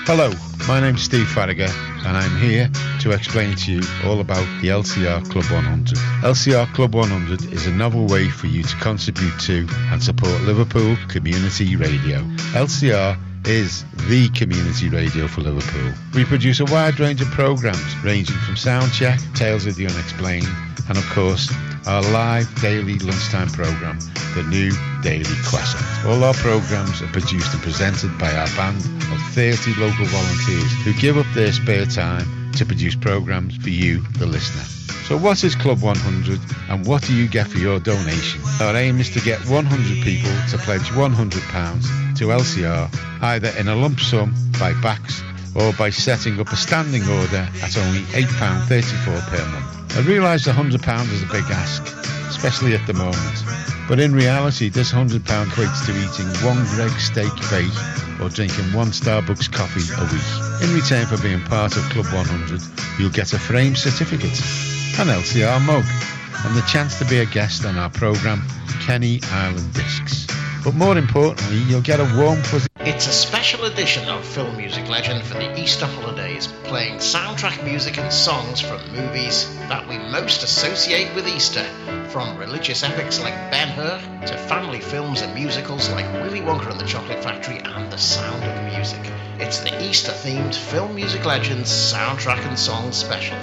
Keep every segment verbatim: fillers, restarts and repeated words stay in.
Hello, my name's Steve Farragher and I'm here to explain to you all about the L C R Club one hundred. L C R Club one hundred is a novel way for you to contribute to and support Liverpool community radio. L C R is the community radio for Liverpool. We produce a wide range of programmes ranging from Soundcheck, Tales of the Unexplained and of course our live daily lunchtime programme, The New Daily Croissant. All our programmes are produced and presented by our band of thirty local volunteers who give up their spare time to produce programmes for you, the listener. So what is Club one hundred and what do you get for your donation? Our aim is to get one hundred people to pledge one hundred pounds to L C R, either in a lump sum by backs or by setting up a standing order at only eight pounds thirty-four per month. I realise one hundred pounds is a big ask, especially at the moment, but in reality this one hundred pounds equates to eating one Greggs steak bake or drinking one Starbucks coffee a week. In return for being part of Club one hundred, you'll get a framed certificate, an L C R mug, and the chance to be a guest on our programme, Kenny Island Discs. But more importantly, you'll get a warm fuzzy... It's a special edition of Film Music Legend for the Easter holidays, playing soundtrack music and songs from movies that we most associate with Easter, from religious epics like Ben-Hur to family films and musicals like Willy Wonka and the Chocolate Factory and The Sound of Music. It's the Easter-themed Film Music Legends soundtrack and songs special.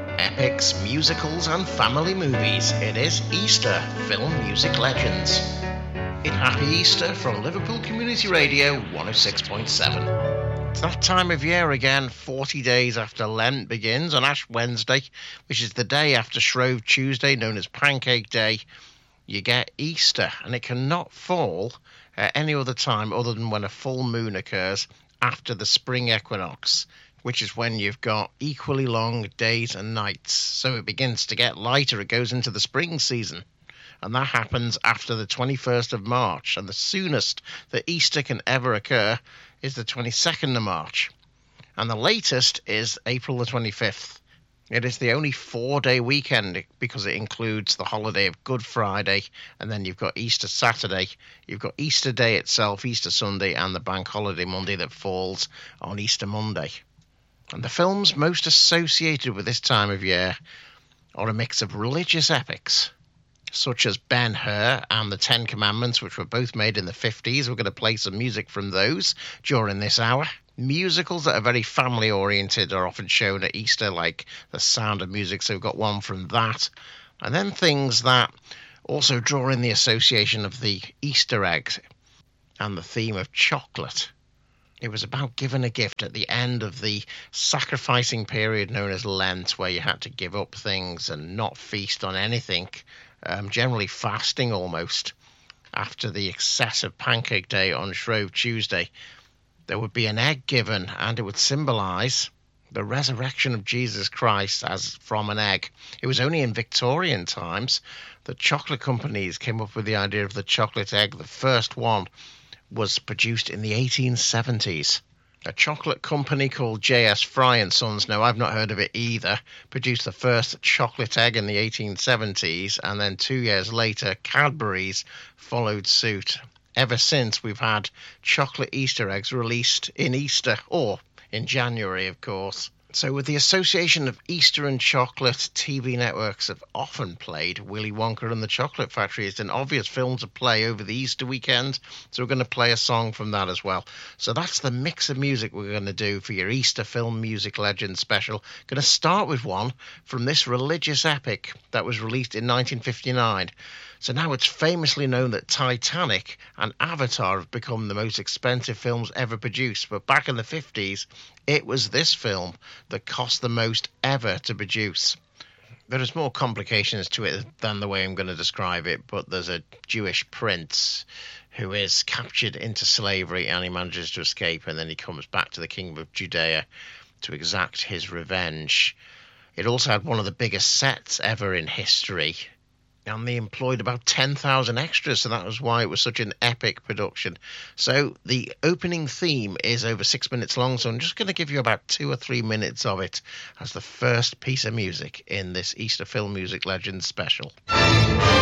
Epics, musicals and family movies. It is Easter Film Music Legends. In Happy Easter from Liverpool Community Radio one oh six point seven. It's that time of year again, forty days after Lent begins on Ash Wednesday, which is the day after Shrove Tuesday, known as Pancake Day. You get Easter, and it cannot fall at any other time other than when a full moon occurs after the spring equinox, which is when you've got equally long days and nights. So it begins to get lighter, it goes into the spring season. And that happens after the twenty-first of March, and the soonest that Easter can ever occur is the twenty-second of March, and the latest is April the twenty-fifth. It is the only four-day weekend because it includes the holiday of Good Friday, and then you've got Easter Saturday, you've got Easter Day itself, Easter Sunday, and the Bank Holiday Monday that falls on Easter Monday. And the films most associated with this time of year are a mix of religious epics, such as Ben-Hur and the Ten Commandments, which were both made in the fifties. We're going to play some music from those during this hour. Musicals that are very family-oriented are often shown at Easter, like The Sound of Music, so we've got one from that. And then things that also draw in the association of the Easter eggs and the theme of chocolate. It was about giving a gift at the end of the sacrificing period known as Lent, where you had to give up things and not feast on anything. Um, generally fasting almost after the excessive Pancake Day on Shrove Tuesday. There would be an egg given, and it would symbolise the resurrection of Jesus Christ as from an egg. It was only in Victorian times that chocolate companies came up with the idea of the chocolate egg. The first one was produced in the eighteen seventies. A chocolate company called J S Fry and Sons, now I've not heard of it either, produced the first chocolate egg in the eighteen seventies, and then two years later Cadbury's followed suit. Ever since, we've had chocolate Easter eggs released in Easter, or in January of course. So with the association of Easter and chocolate, T V networks have often played Willy Wonka and the Chocolate Factory. It's an obvious film to play over the Easter weekend, so we're going to play a song from that as well. So that's the mix of music we're going to do for your Easter Film Music Legends special. Going to start with one from this religious epic that was released in nineteen fifty-nine. So now it's famously known that Titanic and Avatar have become the most expensive films ever produced. But back in the fifties, it was this film that cost the most ever to produce. There is more complications to it than the way I'm going to describe it, but there's a Jewish prince who is captured into slavery and he manages to escape, and then he comes back to the kingdom of Judea to exact his revenge. It also had one of the biggest sets ever in history, and they employed about ten thousand extras, so that was why it was such an epic production. So the opening theme is over six minutes long, so I'm just going to give you about two or three minutes of it as the first piece of music in this Easter Film Music Legends special.